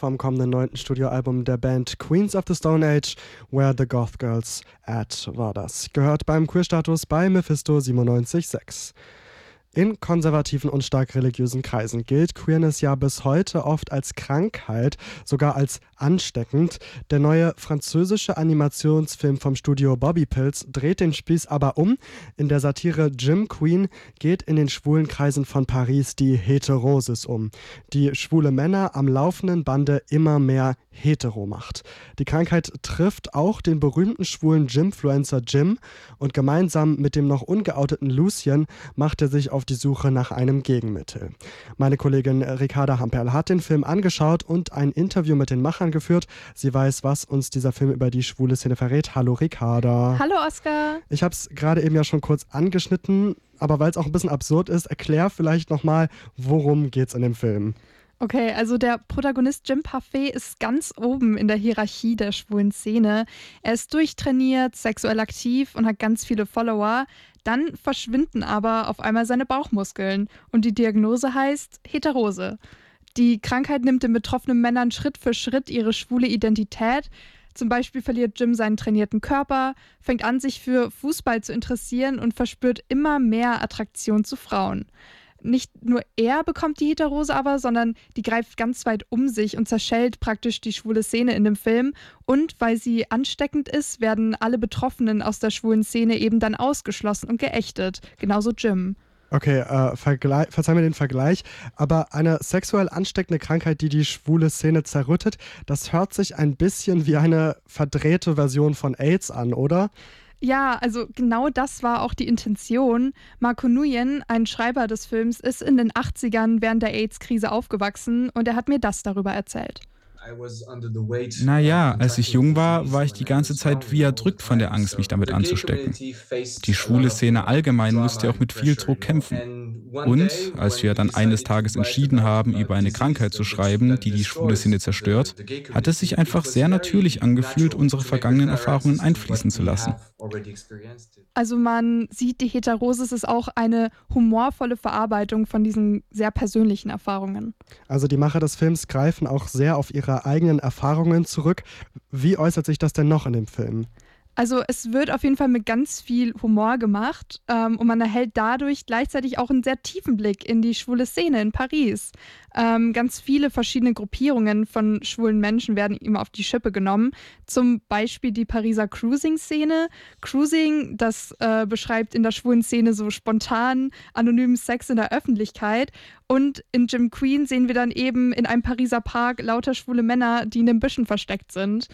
vom kommenden 9. Studioalbum der Band Queens of the Stone Age, Where the Goth Girls At war das. Gehört beim Queerstatus bei Mephisto 97.6. In konservativen und stark religiösen Kreisen gilt Queerness ja bis heute oft als Krankheit, sogar als ansteckend. Der neue französische Animationsfilm vom Studio Bobby Pills dreht den Spieß aber um. In der Satire Gym Queen geht in den schwulen Kreisen von Paris die Heterosis um, die schwule Männer am laufenden Bande immer mehr hetero macht. Die Krankheit trifft auch den berühmten schwulen Gymfluencer Jim und gemeinsam mit dem noch ungeouteten Lucien macht er sich auf die Suche nach einem Gegenmittel. Meine Kollegin Ricarda Hamperl hat den Film angeschaut und ein Interview mit den Machern geführt. Sie weiß, was uns dieser Film über die schwule Szene verrät. Hallo Ricarda. Hallo Oskar. Ich habe es gerade eben ja schon kurz angeschnitten, aber weil es auch ein bisschen absurd ist, erklär vielleicht nochmal, worum geht's in dem Film? Okay, also der Protagonist Jim Parfait ist ganz oben in der Hierarchie der schwulen Szene. Er ist durchtrainiert, sexuell aktiv und hat ganz viele Follower. Dann verschwinden aber auf einmal seine Bauchmuskeln und die Diagnose heißt Heterose. Die Krankheit nimmt den betroffenen Männern Schritt für Schritt ihre schwule Identität. Zum Beispiel verliert Jim seinen trainierten Körper, fängt an, sich für Fußball zu interessieren und verspürt immer mehr Attraktion zu Frauen. Nicht nur er bekommt die Heterose aber, sondern die greift ganz weit um sich und zerschellt praktisch die schwule Szene in dem Film. Und weil sie ansteckend ist, werden alle Betroffenen aus der schwulen Szene eben dann ausgeschlossen und geächtet. Genauso Jim. Okay, verzeih mir den Vergleich, aber eine sexuell ansteckende Krankheit, die die schwule Szene zerrüttet, das hört sich ein bisschen wie eine verdrehte Version von AIDS an, oder? Ja, also genau das war auch die Intention. Marco Nguyen, ein Schreiber des Films, ist in den 80ern während der AIDS-Krise aufgewachsen und er hat mir das darüber erzählt. Naja, als ich jung war, war ich die ganze Zeit wie erdrückt von der Angst, mich damit anzustecken. Die schwule Szene allgemein musste auch mit viel Druck kämpfen. Und als wir dann eines Tages entschieden haben, über eine Krankheit zu schreiben, die die schwule Szene zerstört, hat es sich einfach sehr natürlich angefühlt, unsere vergangenen Erfahrungen einfließen zu lassen. Also man sieht, die Heterosis ist auch eine humorvolle Verarbeitung von diesen sehr persönlichen Erfahrungen. Also die Macher des Films greifen auch sehr auf ihre eigenen Erfahrungen zurück. Wie äußert sich das denn noch in dem Film? Also es wird auf jeden Fall mit ganz viel Humor gemacht und man erhält dadurch gleichzeitig auch einen sehr tiefen Blick in die schwule Szene in Paris. Ganz viele verschiedene Gruppierungen von schwulen Menschen werden ihm auf die Schippe genommen. Zum Beispiel die Pariser Cruising-Szene. Cruising, das beschreibt in der schwulen Szene so spontan, anonymen Sex in der Öffentlichkeit. Und in Gym Queen sehen wir dann eben in einem Pariser Park lauter schwule Männer, die in den Büschen versteckt sind.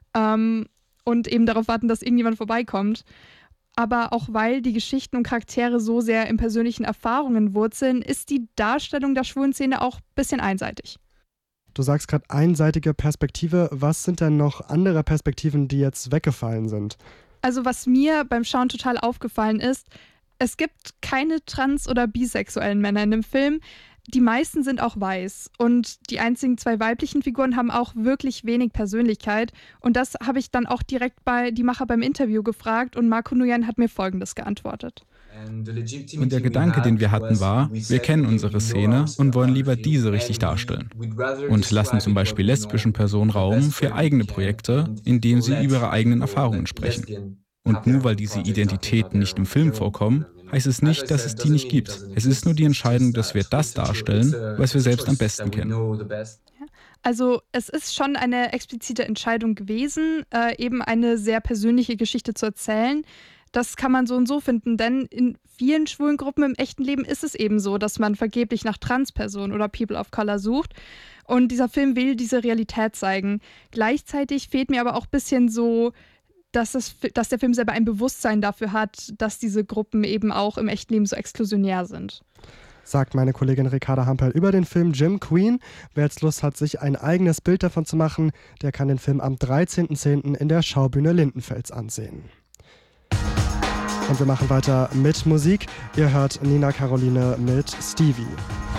Und eben darauf warten, dass irgendjemand vorbeikommt. Aber auch weil die Geschichten und Charaktere so sehr in persönlichen Erfahrungen wurzeln, ist die Darstellung der schwulen Szene auch ein bisschen einseitig. Du sagst gerade einseitige Perspektive. Was sind denn noch andere Perspektiven, die jetzt weggefallen sind? Also was mir beim Schauen total aufgefallen ist, es gibt keine trans- oder bisexuellen Männer in dem Film. Die meisten sind auch weiß und die einzigen 2 weiblichen Figuren haben auch wirklich wenig Persönlichkeit und das habe ich dann auch direkt bei die Macher beim Interview gefragt und Marco Nguyen hat mir Folgendes geantwortet. Und der Gedanke, den wir hatten, war, wir kennen unsere Szene und wollen lieber diese richtig darstellen. Und lassen zum Beispiel lesbischen Personen Raum für eigene Projekte, indem sie über ihre eigenen Erfahrungen sprechen. Und nur weil diese Identitäten nicht im Film vorkommen, heißt es nicht, dass es die nicht gibt. Es ist nur die Entscheidung, dass wir das darstellen, was wir selbst am besten kennen. Also es ist schon eine explizite Entscheidung gewesen, eben eine sehr persönliche Geschichte zu erzählen. Das kann man so und so finden, denn in vielen schwulen Gruppen im echten Leben ist es eben so, dass man vergeblich nach Transpersonen oder People of Color sucht. Und dieser Film will diese Realität zeigen. Gleichzeitig fehlt mir aber auch ein bisschen so, dass der Film selber ein Bewusstsein dafür hat, dass diese Gruppen eben auch im echten Leben so exklusionär sind. Sagt meine Kollegin Ricarda Hamperl über den Film Gym Queen. Wer jetzt Lust hat, sich ein eigenes Bild davon zu machen, der kann den Film am 13.10. in der Schaubühne Lindenfels ansehen. Und wir machen weiter mit Musik. Ihr hört Nina Caroline mit Stevie.